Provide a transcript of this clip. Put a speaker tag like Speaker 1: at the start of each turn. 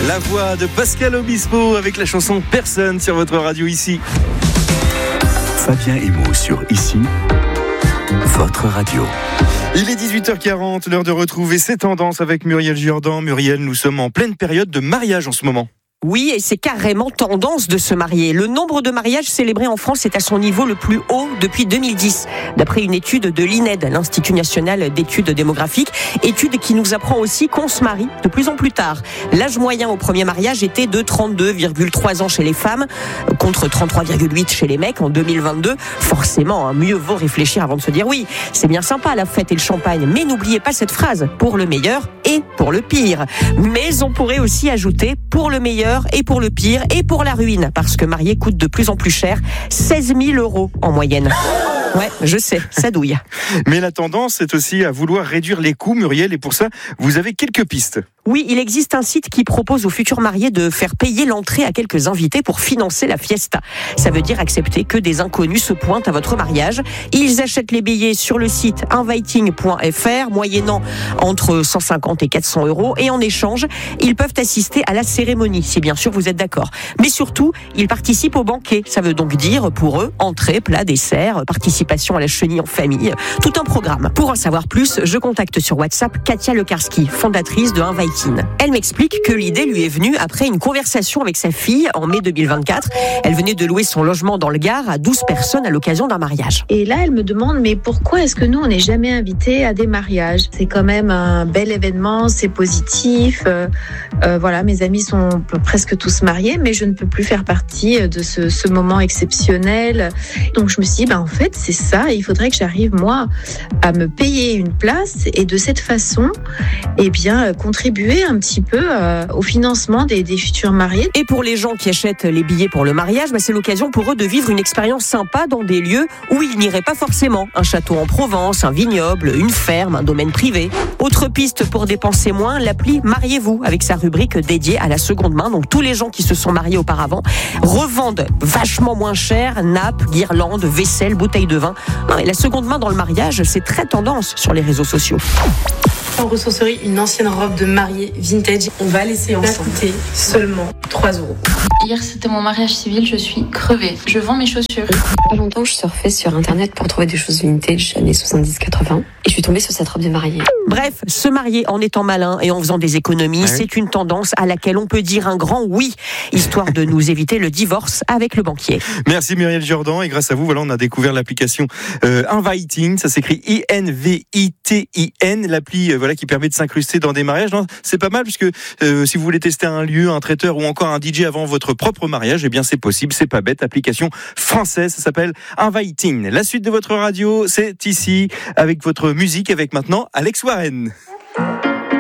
Speaker 1: La voix de Pascal Obispo avec la chanson Personne sur votre radio ici.
Speaker 2: Fabien Emo sur Ici, votre radio.
Speaker 1: Il est 18h40, l'heure de retrouver ces tendances avec Muriel Jourdan. Muriel, nous sommes en pleine période de mariage en ce moment.
Speaker 3: Oui, et c'est carrément tendance de se marier. Le nombre de mariages célébrés en France est à son niveau le plus haut depuis 2010, d'après une étude de l'INED, l'Institut National d'Études Démographiques, étude qui nous apprend aussi qu'on se marie de plus en plus tard. L'âge moyen au premier mariage était de 32,3 ans chez les femmes, contre 33,8 chez les mecs en 2022. Forcément, mieux vaut réfléchir avant de se dire oui. C'est bien sympa la fête et le champagne, mais n'oubliez pas cette phrase, pour le meilleur et pour le pire. Mais on pourrait aussi ajouter pour le meilleur et pour le pire et pour la ruine, parce que marier coûte de plus en plus cher, 16 000 € en moyenne. Ouais, je sais, ça douille.
Speaker 1: Mais la tendance, c'est aussi à vouloir réduire les coûts, Muriel, et pour ça, vous avez quelques pistes.
Speaker 3: Oui, il existe un site qui propose aux futurs mariés de faire payer l'entrée à quelques invités pour financer la fiesta. Ça veut dire accepter que des inconnus se pointent à votre mariage. Ils achètent les billets sur le site inviting.fr, moyennant entre 150 et 400 €. Et en échange, ils peuvent assister à la cérémonie, si bien sûr vous êtes d'accord. Mais surtout, ils participent au banquet. Ça veut donc dire, pour eux, entrée, plat, dessert, participation à la chenille en famille, tout un programme. Pour en savoir plus, je contacte sur WhatsApp Katia Lekarski, fondatrice de Inviting. Elle m'explique que l'idée lui est venue après une conversation avec sa fille en mai 2024. Elle venait de louer son logement dans le Gard à 12 personnes à l'occasion d'un mariage.
Speaker 4: Et là, elle me demande, mais pourquoi est-ce que nous, on n'est jamais invités à des mariages ? C'est quand même un bel événement, c'est positif. Voilà, mes amis sont presque tous mariés, mais je ne peux plus faire partie de ce moment exceptionnel. Donc je me suis dit, en fait, c'est ça. Il faudrait que j'arrive, moi, à me payer une place et de cette façon, contribuer un petit peu au financement des futurs mariés.
Speaker 3: Et pour les gens qui achètent les billets pour le mariage, c'est l'occasion pour eux de vivre une expérience sympa dans des lieux où ils n'iraient pas forcément. Un château en Provence, un vignoble, une ferme, un domaine privé. Autre piste pour dépenser moins, l'appli Mariez-vous, avec sa rubrique dédiée à la seconde main. Donc tous les gens qui se sont mariés auparavant revendent vachement moins cher nappes, guirlandes, vaisselle, bouteilles de vin. La seconde main dans le mariage, c'est très tendance sur les réseaux sociaux.
Speaker 5: En ressourcerie, une ancienne robe de mariée vintage. On va laisser en coûter seulement 3 €.
Speaker 6: Hier, c'était mon mariage civil, je suis crevée. Je vends mes chaussures.
Speaker 7: Pas longtemps, je surfais sur internet pour trouver des choses vintage, années 70-80. Et je suis tombée sur cette robe de mariée.
Speaker 3: Bref, se marier en étant malin et en faisant des économies, c'est une tendance à laquelle on peut dire un grand oui, histoire de nous éviter le divorce avec le banquier.
Speaker 1: Merci Muriel Jourdan, et grâce à vous, on a découvert l'application Inviting, ça s'écrit INVITIN, l'appli qui permet de s'incruster dans des mariages. Non, c'est pas mal, puisque si vous voulez tester un lieu, un traiteur ou encore un DJ avant votre propre mariage, c'est possible, c'est pas bête. Application française, ça s'appelle Inviting. La suite de votre radio, c'est ici, avec votre musique, avec maintenant Alex Warren.